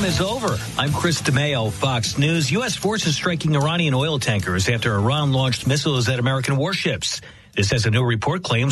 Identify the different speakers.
Speaker 1: is over. I'm Chris DeMeo, Fox News. U.S. forces striking Iranian oil tankers after Iran launched missiles at American warships. This, as a new report claims,